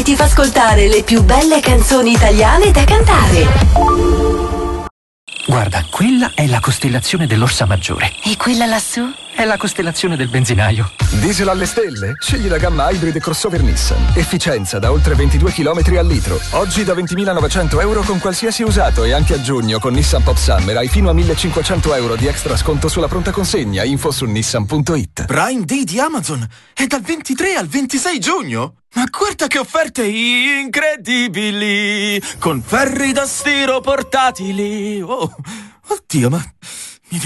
ti fa ascoltare le più belle canzoni italiane da cantare. Guarda, quella è la costellazione dell'Orsa Maggiore. E quella lassù? È la costellazione del benzinaio. Diesel alle stelle? Scegli la gamma Hybrid e crossover Nissan. Efficienza da oltre 22 km al litro. Oggi da 20.900 euro con qualsiasi usato e anche a giugno con Nissan Pop Summer hai fino a 1.500 euro di extra sconto sulla pronta consegna. Info su nissan.it. Prime Day di Amazon è dal 23 al 26 giugno. Ma guarda che offerte incredibili! Con ferri da stiro portatili. Oh, oddio, ma